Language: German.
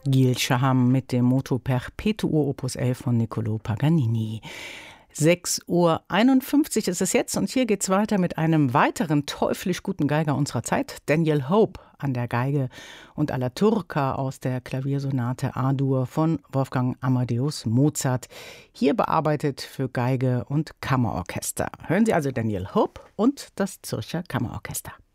Gil Shaham mit dem Moto Perpetuo Opus 11 von Niccolò Paganini. 6:51 Uhr ist es jetzt und hier geht's weiter mit einem weiteren teuflisch guten Geiger unserer Zeit, Daniel Hope an der Geige und alla Turca aus der Klaviersonate A-Dur von Wolfgang Amadeus Mozart, hier bearbeitet für Geige und Kammerorchester. Hören Sie also Daniel Hope und das Zürcher Kammerorchester.